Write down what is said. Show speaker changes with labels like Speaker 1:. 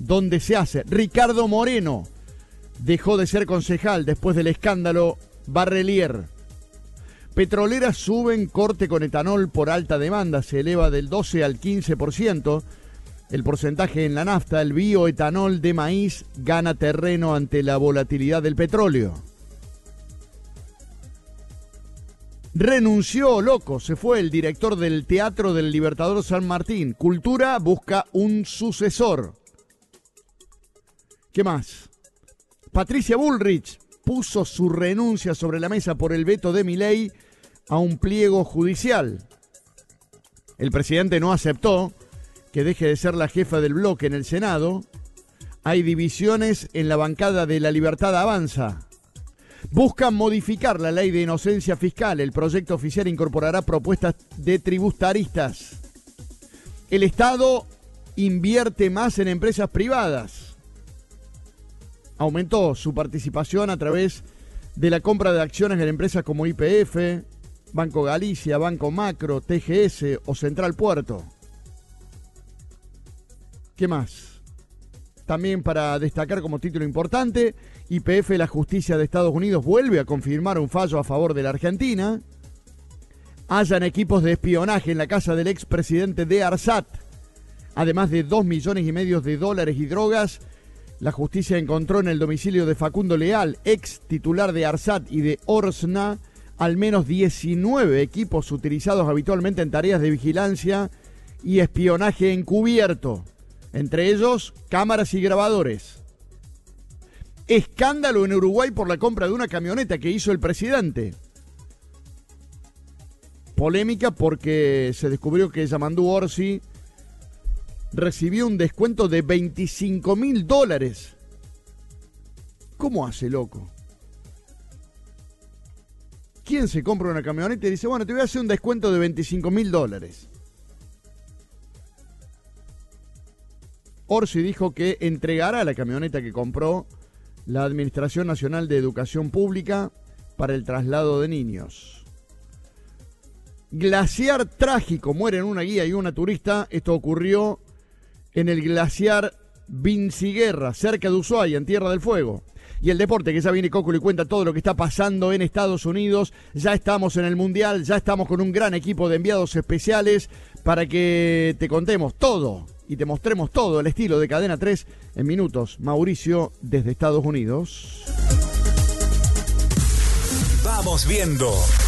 Speaker 1: donde se hace. Ricardo Moreno dejó de ser concejal después del escándalo Barrelier. Petroleras suben corte con etanol por alta demanda, se eleva del 12 al 15%. El porcentaje en la nafta, el bioetanol de maíz, gana terreno ante la volatilidad del petróleo. Renunció, loco, se fue el director del Teatro del Libertador San Martín. Cultura busca un sucesor. ¿Qué más? Patricia Bullrich puso su renuncia sobre la mesa por el veto de Milei a un pliego judicial. El presidente no aceptó que deje de ser la jefa del bloque en el Senado. Hay divisiones en la bancada de La Libertad Avanza. Buscan modificar la ley de inocencia fiscal. El proyecto oficial incorporará propuestas de tributaristas. El Estado invierte más en empresas privadas. Aumentó su participación a través de la compra de acciones en empresas como YPF, Banco Galicia, Banco Macro, TGS o Central Puerto. ¿Qué más? También para destacar como título importante, YPF, la justicia de Estados Unidos vuelve a confirmar un fallo a favor de la Argentina. Hallan equipos de espionaje en la casa del expresidente de ARSAT. Además de $2,5 millones y drogas, la justicia encontró en el domicilio de Facundo Leal, ex titular de ARSAT y de ORSNA, al menos 19 equipos utilizados habitualmente en tareas de vigilancia y espionaje encubierto. Entre ellos, cámaras y grabadores. Escándalo en Uruguay por la compra de una camioneta que hizo el presidente. Polémica porque se descubrió que Yamandu Orsi recibió un descuento de $25.000. ¿Cómo hace, loco? ¿Quién se compra una camioneta y dice, bueno, te voy a hacer un descuento de $25.000? Orsi dijo que entregará la camioneta que compró la Administración Nacional de Educación Pública para el traslado de niños. Glaciar trágico, mueren una guía y una turista. Esto ocurrió en el glaciar Vinciguerra, cerca de Ushuaia, en Tierra del Fuego. Y el deporte, que ya viene Cóculo y cuenta todo lo que está pasando en Estados Unidos. Ya estamos en el Mundial, ya estamos con un gran equipo de enviados especiales para que te contemos todo y te mostremos todo el estilo de Cadena 3 en minutos. Mauricio, desde Estados Unidos.
Speaker 2: Vamos viendo.